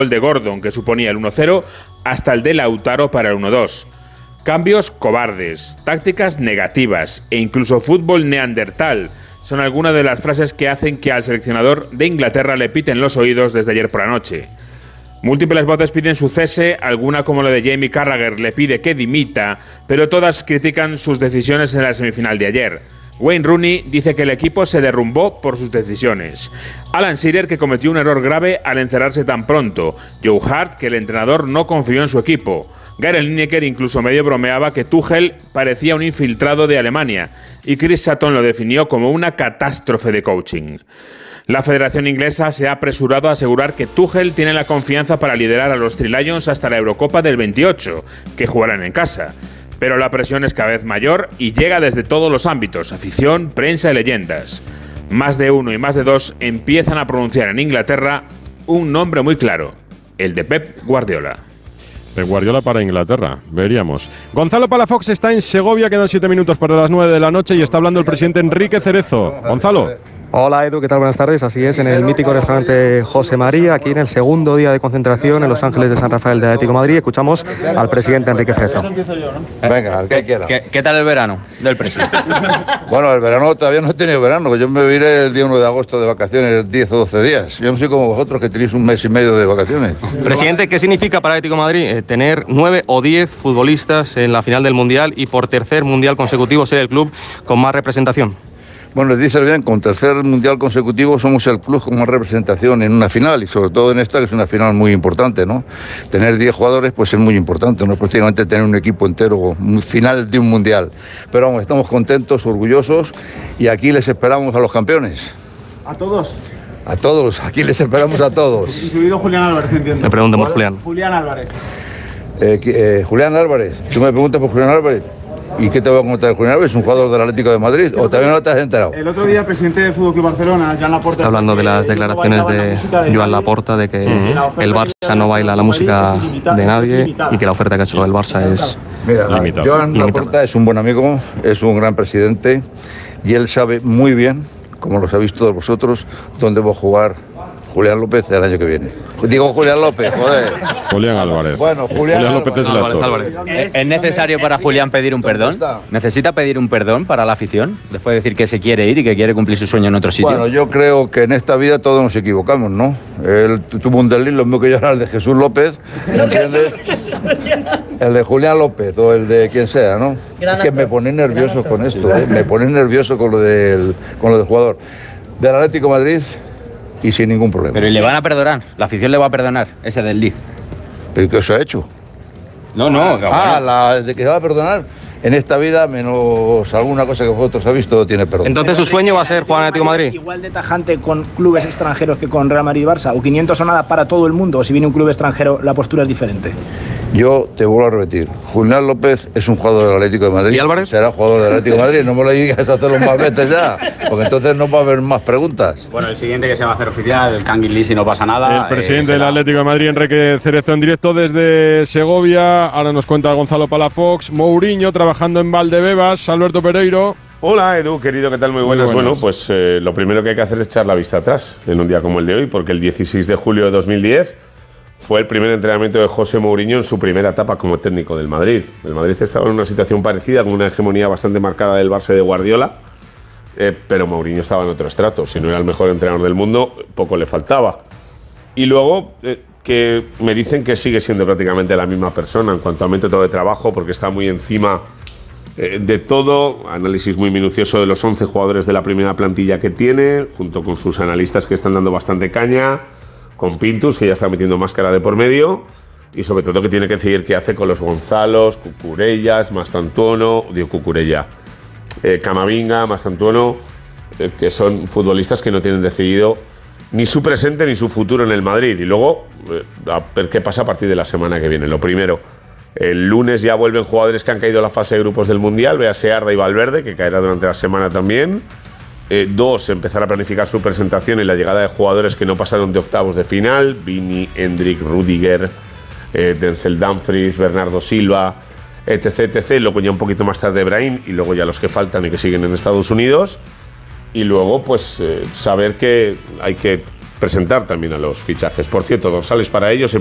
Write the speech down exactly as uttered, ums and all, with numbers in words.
el de Gordon, que suponía el uno cero, hasta el de Lautaro para el uno dos. Cambios cobardes, tácticas negativas e incluso fútbol neandertal son algunas de las frases que hacen que al seleccionador de Inglaterra le piten los oídos desde ayer por la noche. Múltiples voces piden su cese, alguna como la de Jamie Carragher le pide que dimita, pero todas critican sus decisiones en la semifinal de ayer. Wayne Rooney dice que el equipo se derrumbó por sus decisiones. Alan Shearer, que cometió un error grave al encerrarse tan pronto. Joe Hart, que el entrenador no confió en su equipo. Gary Lineker incluso medio bromeaba que Tuchel parecía un infiltrado de Alemania. Y Chris Sutton lo definió como una catástrofe de coaching. La Federación Inglesa se ha apresurado a asegurar que Tuchel tiene la confianza para liderar a los Three Lions hasta la Eurocopa del veintiocho, que jugarán en casa. Pero la presión es cada vez mayor y llega desde todos los ámbitos, afición, prensa y leyendas. Más de uno y más de dos empiezan a pronunciar en Inglaterra un nombre muy claro, el de Pep Guardiola. Pep Guardiola para Inglaterra, veríamos. Gonzalo Palafox está en Segovia, quedan siete minutos para las nueve de la noche y está hablando el presidente Enrique Cerezo. Gonzalo. Hola Edu, ¿qué tal? Buenas tardes. Así es, en el mítico restaurante José María, aquí en el segundo día de concentración en Los Ángeles de San Rafael del Atlético de Madrid, escuchamos al presidente Enrique Cerezo. Venga, al que quiera. ¿Qué, ¿Qué tal el verano del presidente? Bueno, el verano todavía no he tenido verano, yo me iré el día uno de agosto de vacaciones, diez o doce días. Yo no soy como vosotros que tenéis un mes y medio de vacaciones. Presidente, ¿qué significa para el Atlético de Madrid eh, tener nueve o diez futbolistas en la final del Mundial y por tercer Mundial consecutivo ser el club con más representación? Bueno, dices bien, con tercer mundial consecutivo somos el club con más representación en una final y sobre todo en esta que es una final muy importante, ¿no? Tener diez jugadores pues es muy importante, no es prácticamente tener un equipo entero, un final de un mundial. Pero vamos, estamos contentos, orgullosos y aquí les esperamos a los campeones. ¿A todos? A todos, aquí les esperamos a todos. Incluido Julián Álvarez, entiendo. Le preguntamos a Julián. Julián Álvarez. Eh, eh, Julián Álvarez, tú me preguntas por Julián Álvarez. ¿Y qué te voy a contar de Julián Álvarez? ¿Es un jugador del Atlético de Madrid? ¿O todavía no te has enterado? El otro día el presidente del Fútbol Club Barcelona, Joan Laporta... Está hablando de las declaraciones de Joan Laporta de que uh-huh. el Barça no baila la música de nadie y que la oferta que ha hecho el Barça es... Mira, limitado. Joan Laporta es un buen amigo, es un gran presidente y él sabe muy bien, como lo sabéis todos vosotros, dónde va a jugar Julián López el año que viene. Digo Julián López, joder. Julián Álvarez. Bueno, Julián, Julián López es el actor. Álvarez. ¿Es necesario para Julián pedir un perdón? ¿Necesita pedir un perdón para la afición? Después de decir que se quiere ir y que quiere cumplir su sueño en otro sitio. Bueno, yo creo que en esta vida todos nos equivocamos, ¿no? Él tuvo un desliz, lo mismo que yo era el de Jesús López, ¿entiendes? El de Julián López o el de quien sea, ¿no? Es que me pone nervioso con esto, ¿eh? Me pone nervioso con lo del, con lo del jugador. Del Atlético de Madrid... y sin ningún problema. Pero ¿y le van a perdonar? ¿La afición le va a perdonar ese desliz? ¿Pero qué se ha hecho? No, no. Ah, bueno. la de que se va a perdonar. En esta vida, menos alguna cosa que vosotros habéis, todo tiene perdón. Entonces su sueño va a ser jugar en Atlético de Madrid. ¿Igual de tajante con clubes extranjeros que con Real Madrid y Barça? ¿O quinientos o nada para todo el mundo? ¿O si viene un club extranjero la postura es diferente? Yo te vuelvo a repetir, Julián López es un jugador del Atlético de Madrid. ¿Y Álvarez? Será jugador del Atlético de Madrid, no me lo digas hacerlo más veces ya, porque entonces no va a haber más preguntas. Bueno, el siguiente que se va a hacer oficial, el Canguilí, si no pasa nada. El presidente eh, del Atlético de Madrid, Enrique Cerezo, en directo desde Segovia. Ahora nos cuenta Gonzalo Palafox. Mourinho trabajando en Valdebebas. Alberto Pereiro. Hola Edu, querido, ¿qué tal? Muy buenas. Muy buenas. Bueno, pues eh, lo primero que hay que hacer es echar la vista atrás en un día como el de hoy, porque el dieciséis de julio de dos mil diez fue el primer entrenamiento de José Mourinho en su primera etapa como técnico del Madrid. El Madrid estaba en una situación parecida, con una hegemonía bastante marcada del Barça de Guardiola, eh, pero Mourinho estaba en otro estrato. Si no era el mejor entrenador del mundo, poco le faltaba. Y luego, eh, que me dicen que sigue siendo prácticamente la misma persona en cuanto a método de trabajo, porque está muy encima eh, de todo, análisis muy minucioso de los once jugadores de la primera plantilla que tiene, junto con sus analistas que están dando bastante caña, con Pintus, que ya está metiendo máscara de por medio, y sobre todo que tiene que decidir qué hace con los Gonzalos, Cucurellas, Mastantuono, digo Cucurella, eh, Camavinga, Mastantuono, eh, que son futbolistas que no tienen decidido ni su presente ni su futuro en el Madrid. Y luego, eh, a ver qué pasa a partir de la semana que viene. Lo primero, el lunes ya vuelven jugadores que han caído en la fase de grupos del Mundial, véase Arda y Valverde, que caerá durante la semana también. Eh, dos, empezar a planificar su presentación y la llegada de jugadores que no pasaron de octavos de final, Vini, Endrick, Rudiger, eh, Denzel Dumfries, Bernardo Silva, etc, etcétera. Luego ya un poquito más tarde Brahim y luego ya los que faltan y que siguen en Estados Unidos. Y luego pues eh, saber que hay que presentar también a los fichajes. Por cierto, dorsales para ellos.